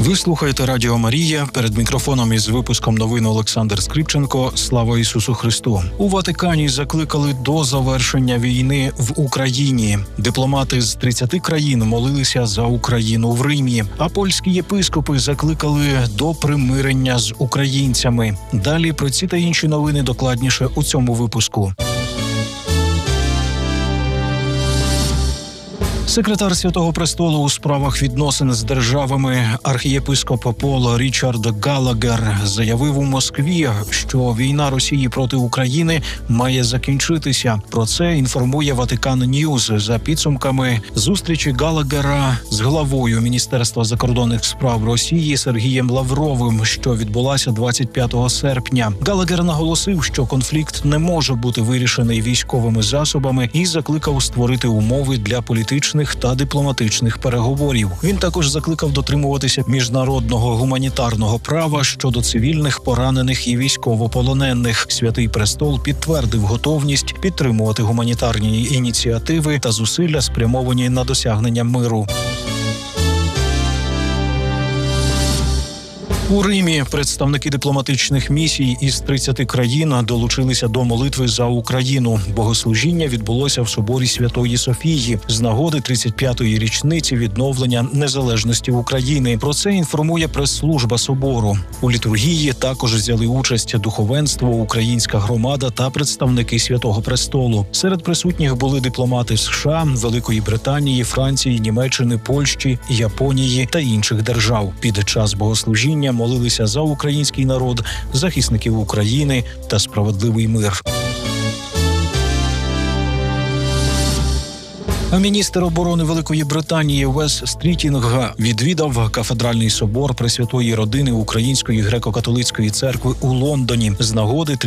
Ви слухаєте Радіо Марія. Перед мікрофоном із випуском новин Олександр Скрипченко. Слава Ісусу Христу. У Ватикані закликали до завершення війни в Україні. Дипломати з 30 країн молилися за Україну в Римі, а польські єпископи закликали до примирення з українцями. Далі про ці та інші новини докладніше у цьому випуску. Секретар Святого Престолу у справах відносин з державами архієпископ Пол Річард Галагер заявив у Москві, що війна Росії проти України має закінчитися. Про це інформує Ватикан Ньюз за підсумками зустрічі Галагера з главою Міністерства закордонних справ Росії Сергієм Лавровим, що відбулася 25 серпня. Галагер наголосив, що конфлікт не може бути вирішений військовими засобами і закликав створити умови для політичних та дипломатичних переговорів. Він також закликав дотримуватися міжнародного гуманітарного права щодо цивільних, поранених і військовополонених. Святий Престол підтвердив готовність підтримувати гуманітарні ініціативи та зусилля, спрямовані на досягнення миру. У Римі представники дипломатичних місій із 30 країн долучилися до молитви за Україну. Богослужіння відбулося в соборі Святої Софії з нагоди 35-ї річниці відновлення незалежності України. Про це інформує прес-служба собору. У літургії також взяли участь духовенство, українська громада та представники Святого Престолу. Серед присутніх були дипломати США, Великої Британії, Франції, Німеччини, Польщі, Японії та інших держав. Під час богослужіння молилися за український народ, захисників України та справедливий мир. А міністр оборони Великої Британії Вес Стрітінг відвідав кафедральний собор Пресвятої Родини Української греко-католицької церкви у Лондоні з нагоди